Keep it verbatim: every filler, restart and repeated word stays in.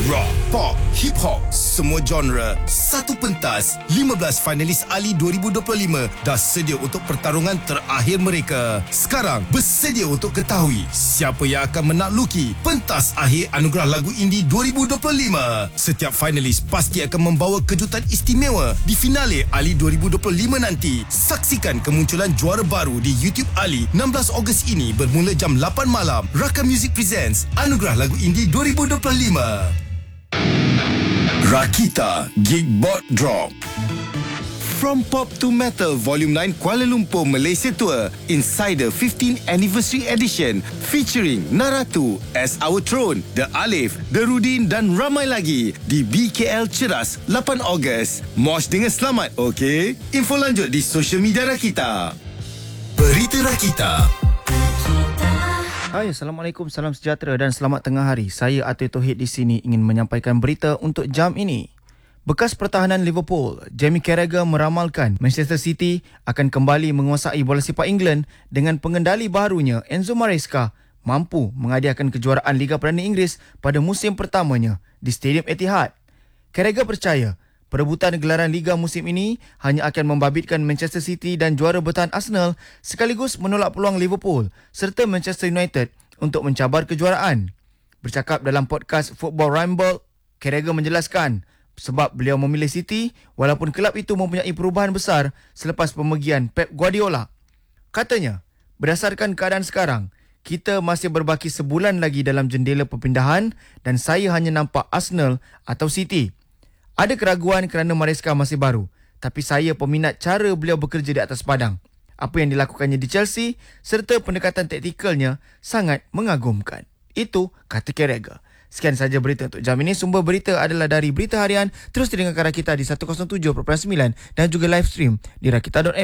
rock, pop, hip hop, semua genre, satu pentas. lima belas finalis Ali dua ribu dua puluh lima dah sedia untuk pertarungan terakhir mereka. Sekarang bersedia untuk ketahui siapa yang akan menakluki pentas akhir Anugerah Lagu Indie dua ribu dua puluh lima. Setiap finalis pasti akan membawa kejutan istimewa di finale Ali dua ribu dua puluh lima nanti. Saksikan kemunculan juara baru di YouTube Ali enam belas Ogos ini bermula jam lapan malam. Rakam Music presents Anugerah Lagu Indie dua ribu dua puluh lima. Rakita Gigbot Drop. From Pop to Metal Volume nine Kuala Lumpur Malaysia Tour Insider fifteenth Anniversary Edition featuring Naratu, As Our Throne, The Alif, The Rudin dan ramai lagi di B K L Ceras lapan Ogos. Mosh dengan selamat, okey? Info lanjut di social media Rakita. Berita Rakita. Hai, Assalamualaikum, salam sejahtera dan selamat tengah hari. Saya Atul Tauhid di sini ingin menyampaikan berita untuk jam ini. Bekas pertahanan Liverpool, Jamie Carragher meramalkan Manchester City akan kembali menguasai bola sepak England dengan pengendali barunya Enzo Maresca mampu menghadiahkan kejuaraan Liga Perdana Inggeris pada musim pertamanya di Stadium Etihad. Carragher percaya perebutan gelaran Liga musim ini hanya akan membabitkan Manchester City dan juara bertahan Arsenal sekaligus menolak peluang Liverpool serta Manchester United untuk mencabar kejuaraan. Bercakap dalam podcast Football Ramble, Carragher menjelaskan sebab beliau memilih City walaupun kelab itu mempunyai perubahan besar selepas pemergian Pep Guardiola. Katanya, berdasarkan keadaan sekarang, kita masih berbaki sebulan lagi dalam jendela perpindahan dan saya hanya nampak Arsenal atau City. Ada keraguan kerana Maresca masih baru, tapi saya peminat cara beliau bekerja di atas padang. Apa yang dilakukannya di Chelsea serta pendekatan taktikalnya sangat mengagumkan. Itu kata Carragher. Sekian saja berita untuk jam ini. Sumber berita adalah dari Berita Harian. Terus dengarkan Rakita di seratus tujuh perpuluhan sembilan dan juga live stream di rakita dot my.